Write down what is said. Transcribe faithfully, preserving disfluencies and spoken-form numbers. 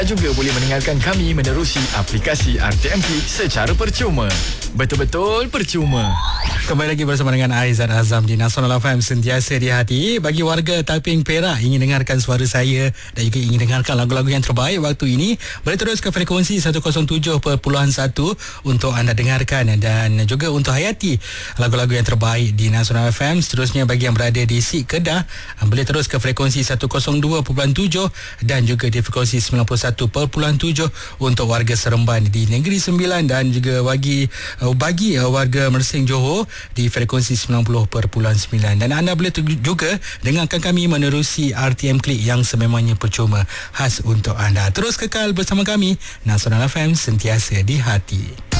Juga boleh mendengarkan kami menerusi aplikasi R T M Klik secara percuma. Betul-betul percuma. Kembali lagi bersama dengan Aizat Azam di Nasional F M, sentiasa di hati. Bagi warga Taiping Perak ingin dengarkan suara saya dan juga ingin dengarkan lagu-lagu yang terbaik waktu ini, boleh terus ke frekuensi seratus tujuh perpuluhan satu untuk anda dengarkan dan juga untuk hayati lagu-lagu yang terbaik di Nasional F M. Seterusnya bagi yang berada di Sik Kedah, boleh terus ke frekuensi seratus dua perpuluhan tujuh dan juga di frekuensi sembilan puluh satu perpuluhan tujuh untuk warga Seremban di Negeri Sembilan, dan juga bagi bagi warga Mersing Johor di frekuensi sembilan puluh perpuluhan sembilan. Dan anda boleh juga dengarkan kami menerusi R T M Klik yang sememangnya percuma khas untuk anda. Terus kekal bersama kami, Nasional F M, sentiasa di hati.